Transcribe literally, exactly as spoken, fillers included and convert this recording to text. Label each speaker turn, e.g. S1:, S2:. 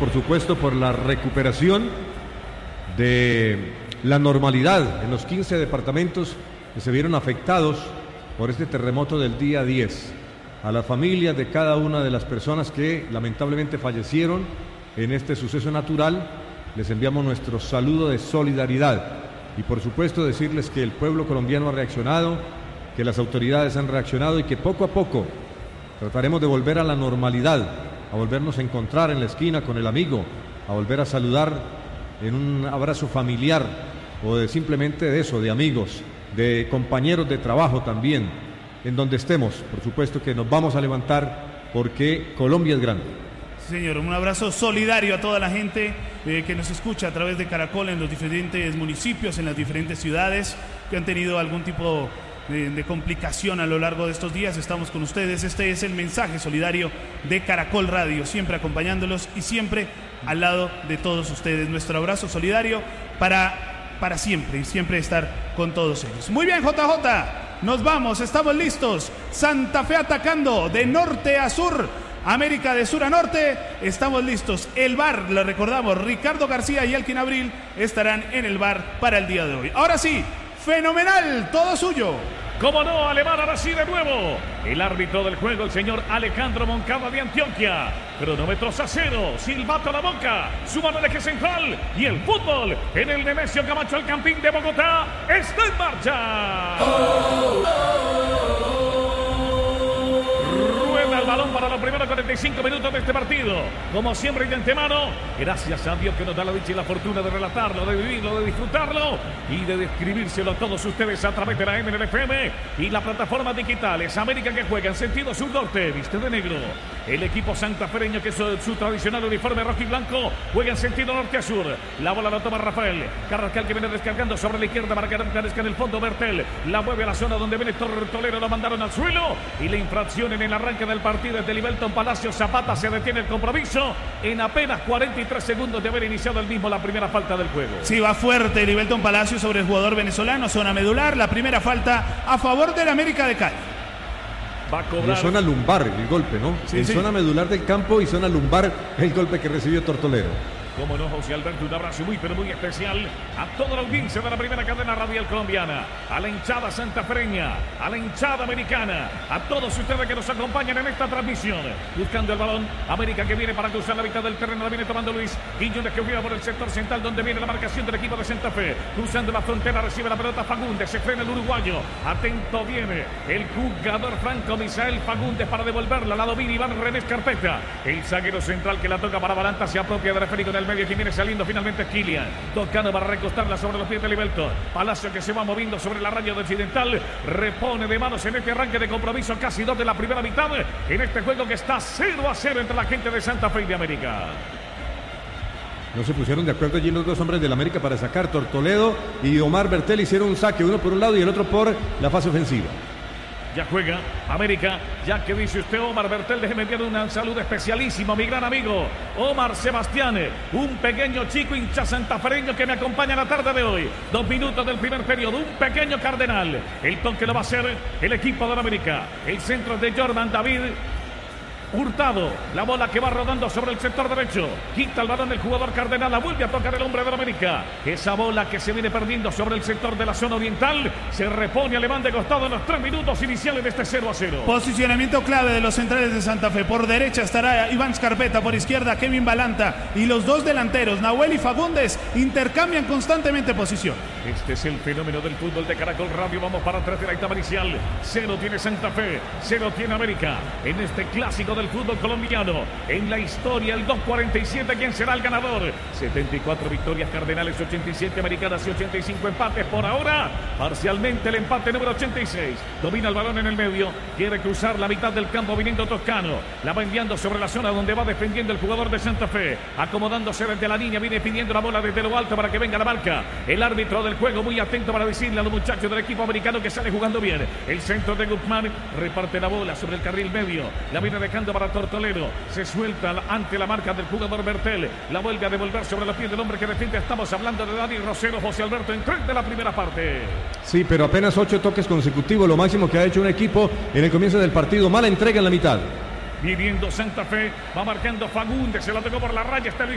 S1: por supuesto, por la recuperación de la normalidad en los quince departamentos que se vieron afectados por este terremoto del día diez. A las familias de cada una de las personas que lamentablemente fallecieron en este suceso natural, les enviamos nuestro saludo de solidaridad y por supuesto decirles que el pueblo colombiano ha reaccionado, que las autoridades han reaccionado y que poco a poco trataremos de volver a la normalidad, a volvernos a encontrar en la esquina con el amigo, a volver a saludar en un abrazo familiar o de simplemente de eso, de amigos, de compañeros de trabajo también, en donde estemos. Por supuesto que nos vamos a levantar porque Colombia es grande.
S2: Señor, un abrazo solidario a toda la gente eh, que nos escucha a través de Caracol en los diferentes municipios, en las diferentes ciudades que han tenido algún tipo de, de complicación a lo largo de estos días. Estamos con ustedes. Este es el mensaje solidario de Caracol Radio, siempre acompañándolos y siempre al lado de todos ustedes. Nuestro abrazo solidario para, para siempre y siempre estar con todos ellos. Muy bien, J J, nos vamos, estamos listos. Santa Fe atacando de norte a sur, América de sur a norte, estamos listos. El bar, lo recordamos, Ricardo García y Elkin Abril estarán en el bar para el día de hoy. Ahora sí, fenomenal, todo suyo.
S3: Cómo no, Alemán, ahora sí de nuevo. El árbitro del juego, el señor Alejandro Moncada de Antioquia. Cronómetros a cero, silbato a la boca, su mano de eje central y el fútbol en el Nemesio Camacho, el Campín de Bogotá, está en marcha. Oh, oh, oh. Rueda el balón para los primeros cuarenta y cinco minutos de este partido. Como siempre y de antemano, gracias a Dios que nos da la dicha y la fortuna de relatarlo, de vivirlo, de disfrutarlo y de describírselo a todos ustedes a través de la M N F M y las plataformas digitales. América que juega en sentido sur-norte, viste de negro. El equipo santafereño, que es su tradicional uniforme rojo y blanco, juega en sentido norte a sur. La bola la toma Rafael Carrascal, que viene descargando sobre la izquierda para que en el fondo Bertel la mueve a la zona donde viene Tortolero, lo mandaron al suelo y la infracción en el arranque del partido es de Livelton Palacio Zapata. Se detiene el compromiso en apenas cuarenta y tres segundos de haber iniciado el mismo la primera falta del juego.
S2: Sí, va fuerte Livelton Palacio sobre el jugador venezolano, zona medular, la primera falta a favor del América de Cali.
S1: Va a cobrar. En zona lumbar el golpe, ¿no? Sí, en sí. Zona medular del campo y zona lumbar el golpe que recibió Tortolero.
S3: Como no, José Alberto, un abrazo muy pero muy especial a toda la audiencia de la primera cadena radial colombiana, a la hinchada santafereña, a la hinchada americana, a todos ustedes que nos acompañan en esta transmisión. Buscando el balón, América que viene para cruzar la mitad del terreno, la viene tomando Luis Quiñones, que juega por el sector central donde viene la marcación del equipo de Santa Fe. Cruzando la frontera, recibe la pelota Fagundes, se frena el uruguayo. Atento viene el jugador franco Misael Fagundes para devolverla, la domina Iván René Carpeta. El zaguero central que la toca para Balanta se apropia de referir con el medio, que viene saliendo finalmente Kilian. Tocando para recostarla sobre los pies de Livelton. Palacio que se va moviendo sobre la raya occidental. Repone de manos en este arranque de compromiso, casi dos de la primera mitad. En este juego que está cero a cero entre la gente de Santa Fe y de América.
S1: No se pusieron de acuerdo allí los dos hombres del América para sacar. Tortoledo y Omar Bertel hicieron un saque, uno por un lado y el otro por la fase ofensiva.
S3: Ya juega América, ya que dice usted Omar Bertel, déjeme enviar un saludo especialísimo a mi gran amigo Omar Sebastián, un pequeño chico hincha santafereño que me acompaña en la tarde de hoy. Dos minutos del primer periodo, un pequeño cardenal. El toque lo va a hacer el equipo de América. El centro es de Jordan David Hurtado, la bola que va rodando sobre el sector derecho, quita el balón el jugador Cardenal, la vuelve a tocar el hombre de la América. Esa bola que se viene perdiendo sobre el sector de la zona oriental, se repone alemán de costado en los tres minutos iniciales de este cero a cero.
S2: Posicionamiento clave de los centrales de Santa Fe. Por derecha estará Iván Scarpeta, por izquierda Kevin Balanta, y los dos delanteros, Nahuel y Fagundes, intercambian constantemente posición.
S3: Este es el fenómeno del fútbol de Caracol Radio. Vamos para tres de la etapa inicial. Cero tiene Santa Fe, cero tiene América en este clásico del fútbol colombiano. En la historia, el dos cuarenta y siete, ¿quién será el ganador? setenta y cuatro victorias Cardenales, ochenta y siete Americanas y ochenta y cinco empates por ahora. Parcialmente el empate número ochenta y seis. Domina el balón en el medio, quiere cruzar la mitad del campo viniendo Toscano. La va enviando sobre la zona donde va defendiendo el jugador de Santa Fe. Acomodándose desde la línea, viene pidiendo la bola desde lo alto para que venga la marca. El árbitro del juego muy atento para decirle a los muchachos del equipo americano que sale jugando bien. El centro de Guzmán reparte la bola sobre el carril medio. La viene dejando para Tortolero. Se suelta ante la marca del jugador Bertel. La vuelve a devolver sobre los pies del hombre que defiende. Estamos hablando de Dani Rosero, José Alberto, en tres de la primera parte.
S1: Sí, pero apenas ocho toques consecutivos, lo máximo que ha hecho un equipo en el comienzo del partido. Mala entrega en la mitad.
S3: Viviendo Santa Fe, va marcando Fagundes, se la tocó por la raya, está Luis